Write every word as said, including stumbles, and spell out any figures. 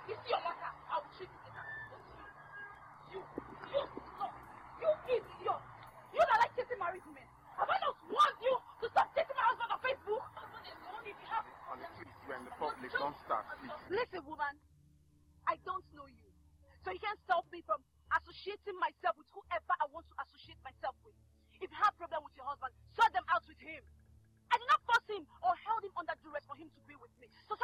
You see your matter, I will treat it later. You, you, no, you idiot. You that like chasing married women. Have I not warned you to stop chasing my husband on Facebook? Husband alone if you have... Honestly, we're in the public, don't start, please. Listen, woman, I don't know you. So you can't stop me from associating myself with whoever I want to associate myself with. If you have a problem with your husband, sort them out with him. I did not force him or held him under duress for him to be with me. So